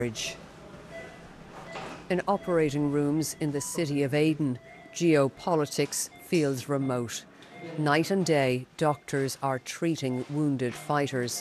In operating rooms in the city of Aden, geopolitics feels remote. Night and day, doctors are treating wounded fighters.